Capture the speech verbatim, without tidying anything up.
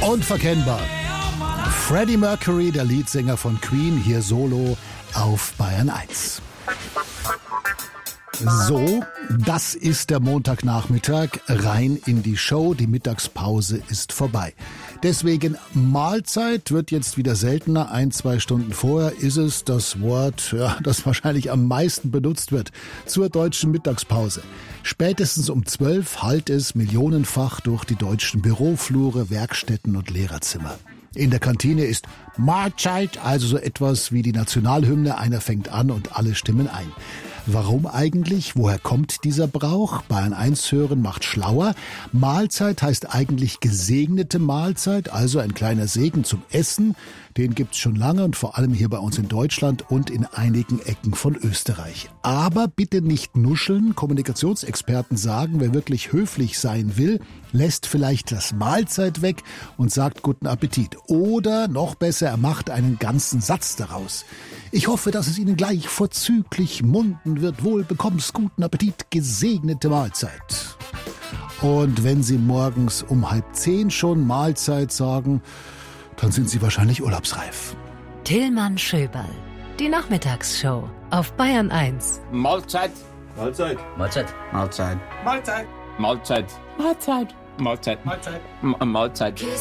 Unverkennbar. Freddie Mercury, der Leadsänger von Queen, hier solo auf Bayern eins. So, das ist der Montagnachmittag, rein in die Show, die Mittagspause ist vorbei. Deswegen Mahlzeit wird jetzt wieder seltener, ein, zwei Stunden vorher ist es das Wort, ja, das wahrscheinlich am meisten benutzt wird, zur deutschen Mittagspause. Spätestens um zwölf hallt es millionenfach durch die deutschen Büroflure, Werkstätten und Lehrerzimmer. In der Kantine ist Mahlzeit, also so etwas wie die Nationalhymne, einer fängt an und alle stimmen ein. Warum eigentlich? Woher kommt dieser Brauch? Bayern eins hören macht schlauer. Mahlzeit heißt eigentlich gesegnete Mahlzeit, also ein kleiner Segen zum Essen. Den gibt's schon lange und vor allem hier bei uns in Deutschland und in einigen Ecken von Österreich. Aber bitte nicht nuscheln. Kommunikationsexperten sagen, wer wirklich höflich sein will, lässt vielleicht das Mahlzeit weg und sagt guten Appetit. Oder noch besser, er macht einen ganzen Satz daraus. Ich hoffe, dass es Ihnen gleich vorzüglich munden wird. Wohl bekommst guten Appetit, gesegnete Mahlzeit. Und wenn Sie morgens um halb zehn schon Mahlzeit sagen, dann sind Sie wahrscheinlich urlaubsreif. Tillmann Schöberl, die Nachmittagsshow auf Bayern eins. Mahlzeit. Mahlzeit. Mahlzeit. Mahlzeit. Mahlzeit. Mahlzeit. Mahlzeit. Mahlzeit. Mahlzeit. M- Mahlzeit.